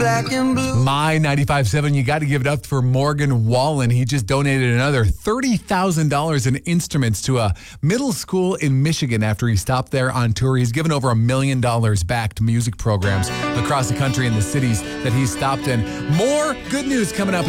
Black and blue. My 95.7, you got to give it up for Morgan Wallen. He just donated another $30,000 in instruments to a middle school in Michigan after he stopped there on tour. He's given over $1 million back to music programs across the country in the cities that he's stopped in. More good news coming up.